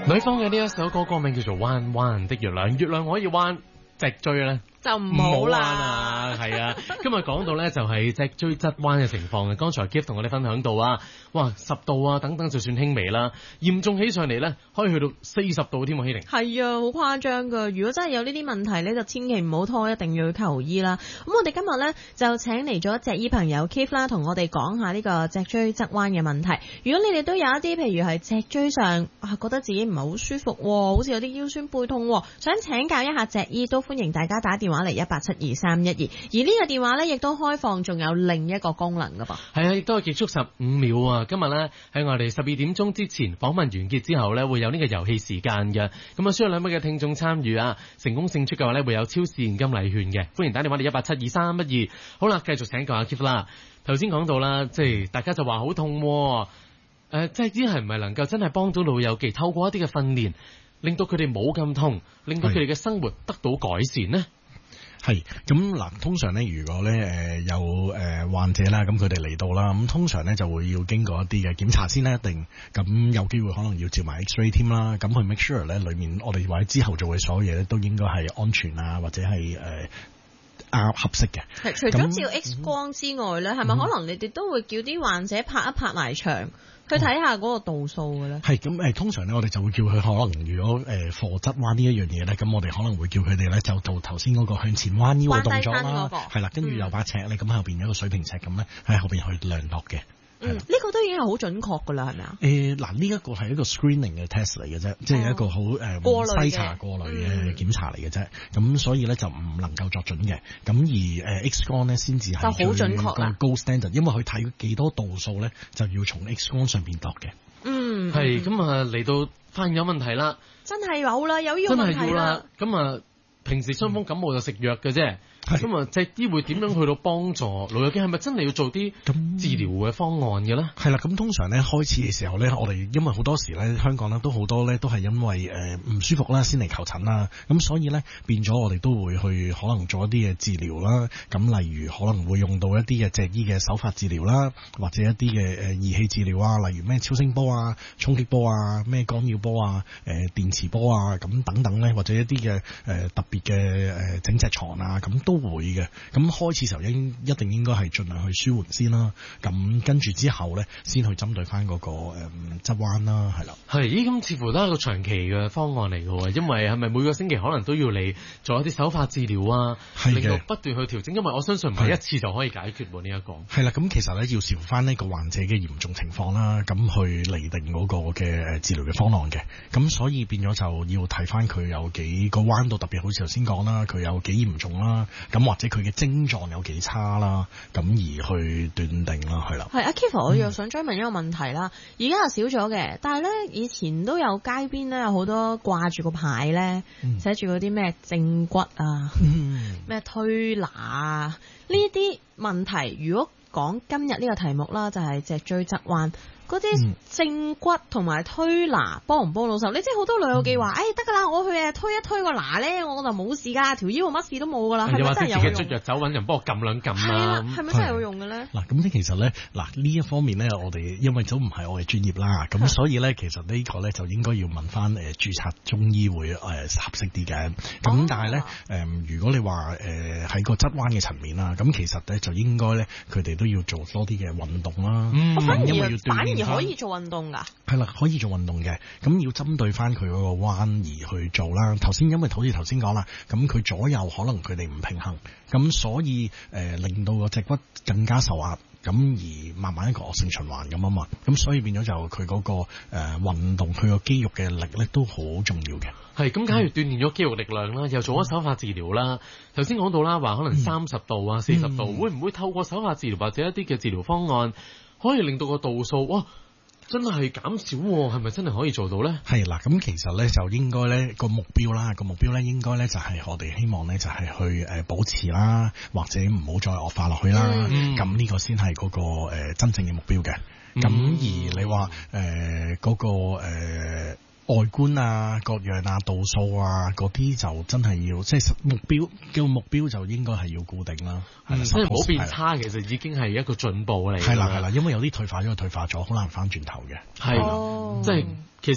女方嘅呢一首歌歌名叫做《彎彎的月亮》，月亮可以彎，脊椎咧就唔好啦。 係啊，今日講到咧就係脊椎側彎嘅情況嘅。剛才 Kip 同我哋分享到啊，哇10度啊等等就算輕微啦，嚴重起上嚟咧可以去到40度添喎，希玲。 係啊，好誇張噶！如果真係有呢啲問題咧，就千祈唔好拖，一定要去求醫啦。咁我哋今日咧就請嚟咗脊醫朋友 Kip 啦，同我哋講下呢個脊椎側彎嘅問題。如果你哋都有一啲譬如係脊椎上覺得自己唔係好舒服，好似有啲腰酸背痛，想請教一下脊醫，都歡迎大家打電話嚟1872312。而呢個電話咧亦都開放，仲有另一個功能噶噃。 係啊，亦都係結束15秒啊！今日咧喺我哋12點鐘之前訪問完結之後咧，會有呢個遊戲時間嘅。咁啊，需要2位嘅聽眾參與啊！成功勝出嘅話咧，會有超市現金禮券嘅。歡迎打電話嚟1872312。好啦，繼續請教阿 Kip 啦。頭先講到啦，即係大家就話好痛，即係啲係唔係能夠真係幫到老友記，透過一啲嘅訓練，令到佢哋冇咁痛，令到佢哋嘅生活得到改善呢？ 係咁嗱，通常咧，如果咧有患者啦，咁佢哋嚟到啦，咁通常咧就會要經過一啲嘅檢查先啦，一定咁有機會可能要照埋 X-ray 添啦，咁去 make sure 咧裏面我哋或者之後做嘅所有嘢咧都應該係安全啊，或者係合適嘅。係除咗照 X 光之外咧，係咪可能你哋都會叫啲患者拍一拍埋牆？去睇下嗰個度數嘅咧，係咁通常咧，我哋就會叫佢可能如果貨側彎呢一樣嘢咧，咁我哋可能會叫佢哋咧就做頭先嗰個向前彎腰嘅動作啦，係啦，跟住有把尺咧，咁喺後邊有一個水平尺咁咧，喺後邊去量度嘅。 呢個都已經係好準確㗎啦，係咪啊？ 嗱，呢一個係一個 screening 嘅 test 嚟嘅啫，即係一個好篩查過濾嘅檢查嚟嘅啫。咁所以咧就唔能夠作準嘅。咁而X 光咧先至係就好準確啦。 高 standard， 因為佢睇幾多度數咧，就要從 X 光上邊度嘅。 係咁啊，嚟到發現有問題啦， 真係有啦，有呢個問題啦。 咁啊，平時傷風感冒就食藥嘅啫。咁啊，脊醫會點樣去到幫助老友記？係咪真係要做啲治療嘅方案嘅咧？ 係啦，咁通常咧開始嘅時候咧，我哋因為好多時咧香港咧都好多咧都係因為唔舒服啦先嚟求診啦，咁所以咧變咗我哋都會去可能做一啲嘅治療啦。咁例如可能會用到一啲嘅脊醫嘅手法治療啦，或者一啲嘅儀器治療啊，例如咩超聲波啊、衝擊波啊、咩干擾波啊、電磁波啊咁等等咧，或者一啲嘅特別嘅整脊床啊咁都會嘅。咁開始時候一定應該係盡量去舒緩先啦，咁跟住之後咧先去針對翻嗰個側彎啦，係啦。 係，咁似乎都係一個長期嘅方案嚟嘅喎，因為係咪每個星期可能都要嚟做一啲手法治療啊，令到不斷去調整，因為我相信唔係一次就可以解決喎呢一個。係啦，咁其實咧要視乎翻呢個患者嘅嚴重情況啦，咁去釐定嗰個嘅治療嘅方案嘅，咁所以變咗就要睇翻佢有幾個彎度，特別好似頭先講啦，佢有幾嚴重啦，咁或者佢嘅症狀有幾差啦，咁而去斷定啦，係啦。 係阿 Kip， 我又想追問一個問題啦。而家係少咗嘅，但係咧以前都有街邊咧有好多掛住個牌咧，寫住嗰啲咩正骨啊，咩推拿啊，呢啲問題。如果講今日呢個題目啦，就係脊椎側彎。嗰啲正骨同埋推拿幫唔幫到手？你即係好多老友記話，得㗎啦，我去推一推個拿咧，我就冇事㗎，條腰乜事都冇㗎啦。係咪真係有用？ 自己捽藥走揾人幫我撳兩撳啦。 係咪真係有用嘅咧？ 嗱，咁其實咧，呢一方面咧，我哋因為都唔係我哋專業啦，咁所以咧，其實呢個咧就應該要問翻註冊中醫會合適啲嘅。咁但係咧如果你話喺個側彎嘅層面啦，咁其實咧就應該咧佢哋都要做多啲嘅運動啦。因為要鍛鍊。 可以做運動㗎？ 係啦，可以做運動嘅，咁要針對翻佢嗰個彎而去做啦。因為好似頭先講啦，咁佢左右可能佢哋唔平衡，咁所以令到個脊骨更加受壓，咁而慢慢一個惡性循環咁啊嘛。咁所以變咗就佢嗰個運動，佢個肌肉嘅力咧都好重要嘅。 係咁，假如鍛鍊咗肌肉力量啦，又做咗手法治療啦，頭先講到啦，話可能30度啊、40度，會唔會透過手法治療或者一啲嘅治療方案，可以令到個度數哇真係減少喎？係咪真係可以做到咧？係啦， 咁其實咧就應該咧個目標咧應該咧就係我哋希望咧就係去保持啦，或者唔好再惡化落去啦。咁呢個先係嗰個真正嘅目標嘅。咁而你話嗰個外觀啊、各樣啊、度數啊嗰啲就真係要，即係目標就應該係要固定啦。 即係唔好變差，其實已經係一個進步嚟。 係啦，因為有啲退化咗，好難翻轉頭嘅。 係，即係其實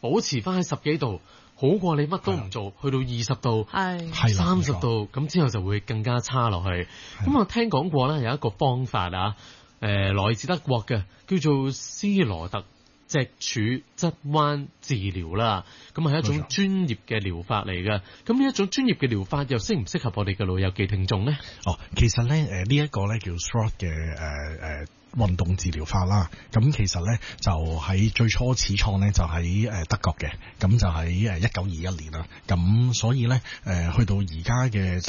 保持翻喺10幾度，好過你乜都唔做，去到20度、30度，咁之後就會更加差落去。咁我聽講過咧有一個方法啊，來自德國嘅，叫做斯羅特脊柱側彎治療啦。咁係一種專業嘅療法嚟嘅。咁呢一種專業嘅療法又適唔適合我哋嘅老友記聽眾呢？ 其實咧呢一個咧叫 SROT 嘅運動治療法啦，咁其實咧就喺最初始創咧就喺德國嘅，咁就喺1921年啦，咁所以咧去到而家嘅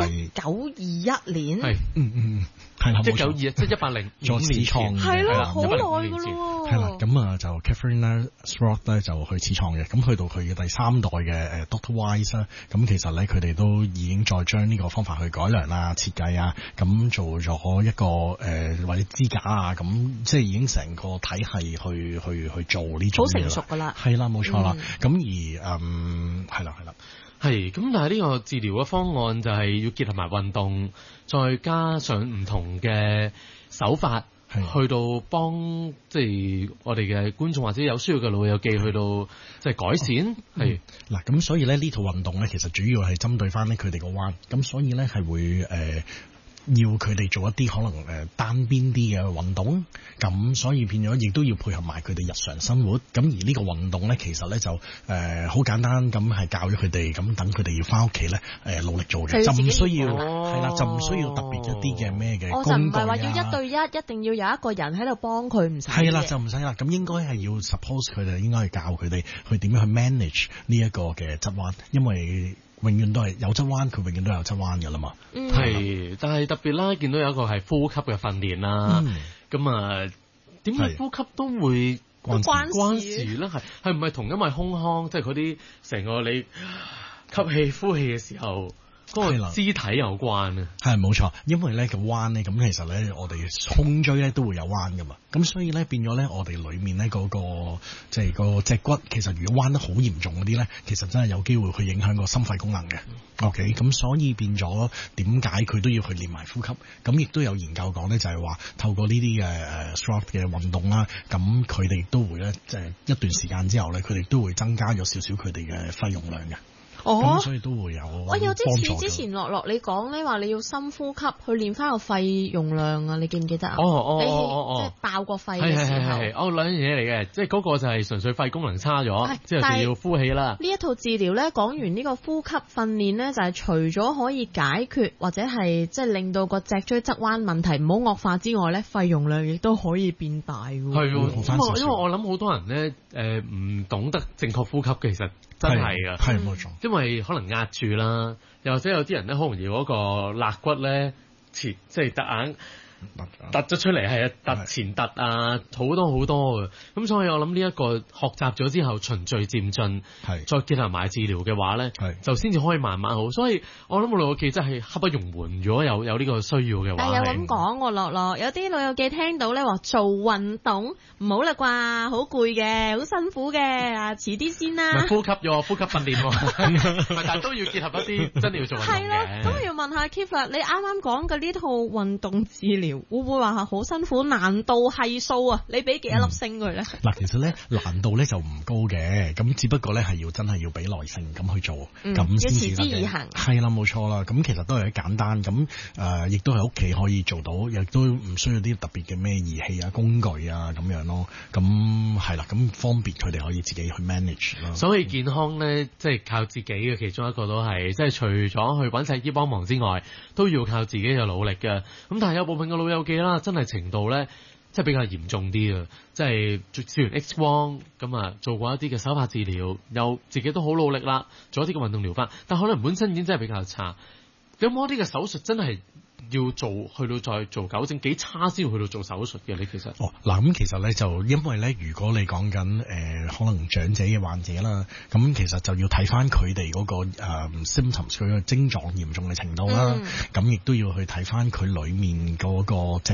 1921年， 係係啦 ，1921即係105年前， 係咯，好耐噶咯， 係啦，咁啊就 Catherine SROT 咧就去始創嘅，咁去到佢嘅第3代嘅Dr. Weiss 啦，咁其實咧佢哋都已經再將呢個方法去改良啊、設計啊，咁做咗一個或者支架啊咁。即係已經成個體系去做呢種嘢啦，好成熟噶啦，係啦，冇錯啦。咁而係啦， 係咁，但係呢個治療嘅方案就係要結合埋運動，再加上唔同嘅手法，去到幫即係我哋嘅觀眾或者有需要嘅老友記去到即係改善。係嗱，咁所以咧呢套運動咧，其實主要係針對翻咧佢哋個彎，咁所以咧係會要佢哋做一啲可能單邊啲嘅運動，咁所以變咗亦都要配合埋佢哋日常生活。咁而呢個運動咧，其實咧就好簡單咁係教咗佢哋，咁等佢哋要翻屋企咧努力做嘅，就唔需要係啦，就唔需要特別一啲嘅咩嘅工具啊。就唔係話要1對1，一定要有一個人喺度幫佢，唔使係啦，就唔使啦。咁應該係要 suppose 佢哋應該係教佢哋去點樣去 manage 呢一個嘅側彎，因為永遠都係有側彎，佢永遠都有側彎㗎啦嘛。 係，但係特別啦，見到有一個係呼吸嘅訓練啦。咁點解呼吸都會關事咧？係唔係同因為胸腔，即係嗰啲成個你吸氣呼氣嘅時候嗰個肢體有關啊？係冇錯，因為咧個彎咧，咁其實咧我哋胸椎咧都會有彎噶嘛。咁所以咧變咗咧，我哋裏面咧嗰個即係個脊骨，其實如果彎得好嚴重嗰啲咧，其實真係有機會去影響個心肺功能嘅。OK， 咁所以變咗點解佢都要去練埋呼吸？咁亦都有研究講咧，就係話透過呢啲嘅SROT 嘅運動啦，咁佢哋都會咧即係一段時間之後咧，佢哋都會增加咗少少佢哋嘅肺容量嘅。咁所以都會有我有啲似之前樂你講咧話你要深呼吸去練翻個肺容量啊，你記唔記得啊？即係爆個肺嘅時候。 兩樣嘢嚟嘅，即係嗰個就係純粹肺功能差咗，之後就要呼氣啦。 呢一套治療咧講完呢個呼吸訓練咧，就係除咗可以解決或者係即係令到個脊椎側彎問題唔好惡化之外咧，肺容量亦都可以變大喎。 係因為我諗好多人咧唔懂得正確呼吸，其實真係㗎， 係冇錯。 因為可能壓住啦，又或者有啲人咧好容易嗰個肋骨咧即係突硬突咗出嚟，係啊，突前突啊，好多嘅。咁所以我諗呢一個學習咗之後循序漸進，再結合埋治療嘅話咧，就先至可以慢慢好。所以我諗我老友記真係刻不容緩，如果有呢個需要嘅話。 但係有咁講喎，樂有啲老友記聽到咧話做運動唔好啦啩，好攰嘅，好辛苦嘅，遲啲先啦。 呼吸訓練喎，但係都要結合一啲真係要做運動嘅。係咯， 咁要問下 Keith 啦，你啱啱講嘅呢套運動治療會唔會話好辛苦？難度係數啊，你俾幾多粒星佢咧？ 嗱，其實咧難度咧就唔高嘅，咁只不過咧係真係要俾耐性咁去做，咁先至得嘅。要持之以恆。係啦，冇錯啦。咁其實都係簡單，咁亦都喺屋企可以做到，亦都唔需要啲特別嘅咩儀器啊、工具啊咁樣咯。咁係啦，咁方便佢哋可以自己去 manage 咯。 所以健康咧，即係靠自己嘅其中一個都係，即係除咗去揾細醫幫忙之外，都要靠自己嘅努力嘅。咁但係有部分嘅老友記啦，真係程度咧，即係比較嚴重啲啊！即係照完 X 光咁啊，做過一啲嘅手法治療，又自己都好努力啦，做一啲嘅運動療法，但可能本身已經真係比較差。有冇一啲嘅手術真係要做，去到再做糾正，幾差先要去到做手術嘅？你其實嗱，咁其實咧就因為咧，如果你講緊可能長者嘅患者啦，咁其實就要睇翻佢哋嗰個symptoms 佢嘅症狀嚴重嘅程度啦，咁亦都要去睇翻佢裡面嗰個脊骨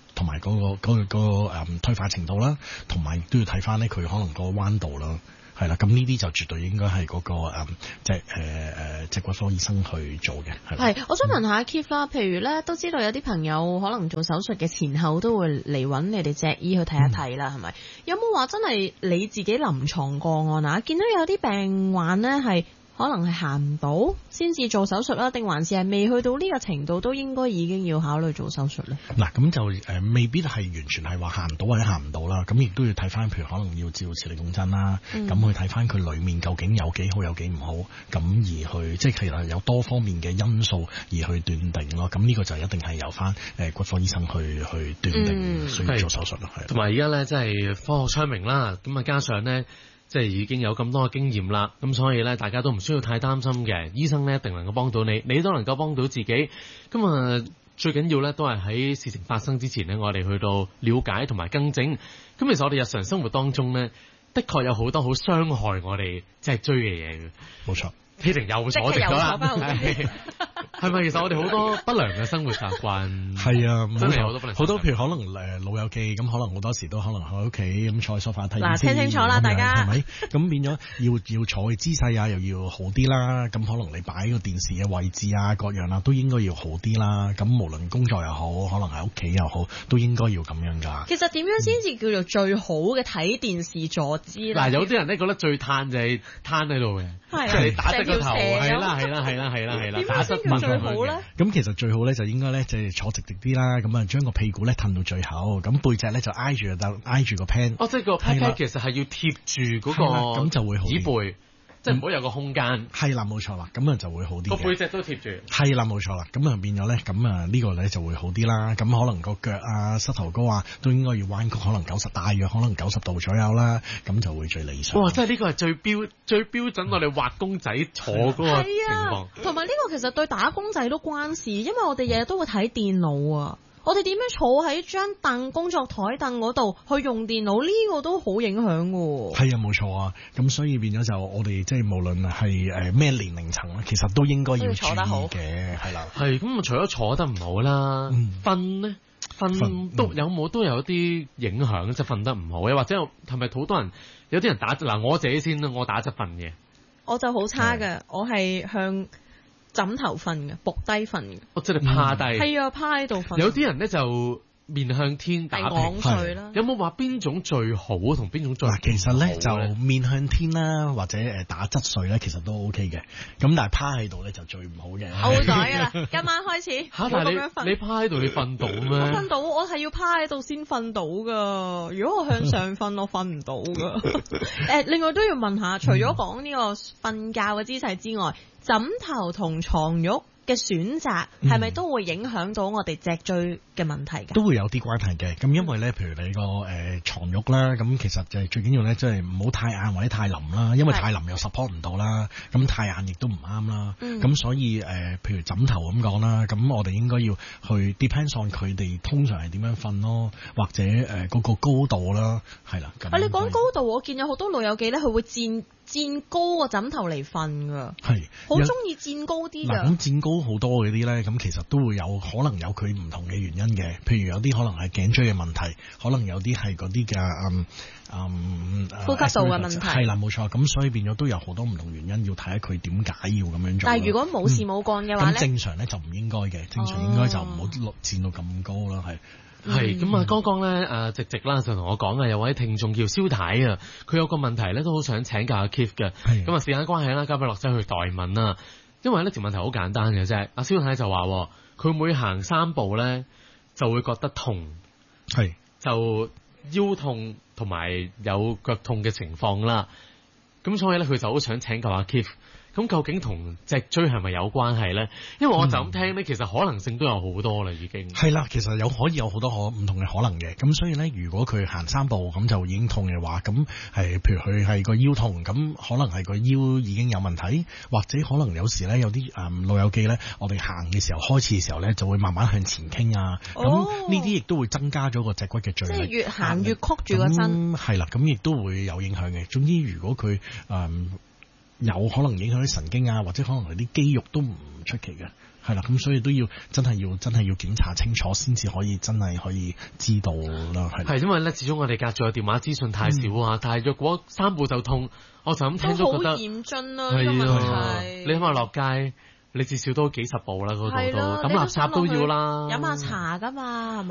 同埋嗰個退化程度啦，同埋都要睇翻咧佢可能個彎度啦。係啦，咁呢啲就絕對應該係嗰個脊骨科醫生去做嘅。 係，我想問下 Keith 啦，譬如咧都知道有啲朋友可能做手術嘅前後都會嚟揾你哋脊醫去睇一睇啦，係咪？有冇話真係你自己臨床個案啊？見到有啲病患咧係可能係行唔到先至做手術啦，定還是係未去到呢個程度都應該已經要考慮做手術咧？ 嗱，咁就未必係完全係話行唔到或者行唔到啦，咁亦都要睇翻，譬如可能要照磁力共振啦，咁去睇翻佢裡面究竟有幾好有幾唔好，咁而去即係其實有多方面嘅因素而去斷定咯。咁呢個就一定係由翻骨科醫生去斷定需要做手術咯。係。 同埋而家咧，即係科學昌明啦，咁啊加上咧。即係已經有咁多嘅經驗啦，咁所以咧大家都唔需要太擔心嘅，醫生咧一定能夠幫到你，你都能夠幫到自己。咁啊最緊要咧都係喺事情發生之前咧，我哋去到了解同埋更正。咁其實我哋日常生活當中咧，的確有好多好傷害我哋脊椎嘅嘢嘅。 冇錯。 Peter 又坐直咗啦，係咪？其實我哋好多不良嘅生活習慣， 係啊， 真係好多不良。 好多譬如可能老友記咁，可能好多時都可能喺屋企咁坐喺梳化睇電視。 嗱，聽清楚啦，大家係咪？咁變咗要坐嘅姿勢啊，又要好啲啦。咁可能你擺個電視嘅位置啊，各樣啊，都應該要好啲啦。咁無論工作又好，可能喺屋企又好，都應該要咁樣㗎。 其實點樣先至叫做最好嘅睇電視坐姿咧？ 嗱，有啲人咧覺得最嘆就係攤喺度嘅，即係你打側個頭，係啦，打側問最好咧。 咁其實最好咧就應該咧就係坐直啲啦，咁啊將個屁股咧褪到最後，咁背脊咧就挨住個 pan。 哦，即係個 pan 其實係要貼住嗰個， 咁就會好椅背。即係唔好有個空間， 係啦，冇錯啦，咁啊就會好啲。 個背脊都貼住， 係啦，冇錯啦，咁啊變咗咧，咁啊呢個咧就會好啲啦。咁可能個腳啊、膝頭哥啊都應該要彎曲，大約可能90度左右啦，咁就會最理想。 哇！即係呢個係最標準，我哋畫公仔坐嗰個情況。 同埋呢個其實對打工仔都關事，因為我哋日日都會睇電腦啊。我哋點樣坐喺張凳工作台凳嗰度去用電腦，呢個都好影響喎。 係啊，冇錯啊。咁所以變咗就我哋即係無論係咩年齡層，其實都應該要坐得好嘅，係啦。 係咁，除咗坐得唔好啦，瞓咧瞓都有冇都有啲影響，即係瞓得唔好嘅，或者係咪好多人有啲人打嗱我自己先啦，我打側瞓嘅， 我就好差嘅，我係向枕頭瞓嘅，伏低瞓嘅。 我即係趴低。 係啊，趴喺度瞓。 有啲人咧就面向天打平睡啦。 有冇話邊種最好同邊種最唔好？ 其實咧就面向天啦，或者打側睡咧，其實都 OK 嘅。咁但係趴喺度咧就最唔好嘅。 我會改噶啦，今晚開始。 但係你趴喺度，你瞓到咩？ 我瞓到，我係要趴喺度先瞓到噶。如果我向上瞓，我瞓唔到噶。另外都要問下，除咗講呢個瞓覺嘅姿勢之外，枕頭同床褥嘅選擇係咪都會影響到我哋脊椎嘅問題嘅？ 都會有啲關係嘅。咁因為咧，譬如你個牀褥啦，咁其實就係最緊要咧，即係唔好太硬或者太腍啦。因為太腍又 support 唔到啦，咁太硬亦都唔啱啦。咁所以譬如枕頭咁講啦，咁我哋應該要去 depends on 佢哋通常係點樣瞓咯，或者嗰個高度啦，係啦。 你講高度，我見有好多老友記咧，佢會墊高個枕頭嚟瞓噶，係好中意墊高啲噶。 咁墊高好多嗰啲咧，咁其實都會有可能有佢唔同嘅原因嘅。譬如有啲可能係頸椎嘅問題，可能有啲係嗰啲嘅呼吸道嘅問題。 係啦，冇錯。咁所以變咗都有好多唔同原因，要睇下佢點解要咁樣做。 但係如果冇事冇幹嘅話咧， 咁正常咧就唔應該嘅。正常應該就唔好墊到咁高啦，係。 係咁啊！剛剛咧直啦就同我講啊，有位聽眾叫蕭太啊，佢有個問題咧都好想請教阿 Keith 嘅。咁啊時間關係啦，交俾樂仔去代問啦。因為呢條問題好簡單嘅啫。阿蕭太就話佢每行3步咧就會覺得痛，係就腰痛同埋有腳痛嘅情況啦。咁所以咧佢就好想請教阿 Keith。咁究竟同脊椎係咪有關係咧？因為我就咁聽咧，其實可能性都有好多啦，已經係啦。其實可以有好多唔同嘅可能嘅。咁所以咧，如果佢行3步咁就已經痛嘅話，咁係譬如佢係個腰痛，咁可能係個腰已經有問題，或者可能有時咧有啲老友記咧，我哋行嘅時候開始嘅時候咧就會慢慢向前傾啊。咁呢啲亦都會增加咗個脊骨嘅墜力， 即係越行越曲住個身。 係啦，咁亦都會有影響嘅。總之，如果佢有可能影響啲神經啊，或者可能係啲肌肉都唔出奇嘅。 係啦，咁所以都要真係要檢查清楚先至可以真係可以知道啦。 係因為咧，始終我哋隔咗嘅電話資訊太少啊。但係若果3步就痛，我就咁聽都覺得好嚴峻啦。呢個問題你諗下落街，你至少都幾10步啦，嗰度都抌垃圾都要啦， 飲下茶㗎嘛，係嘛？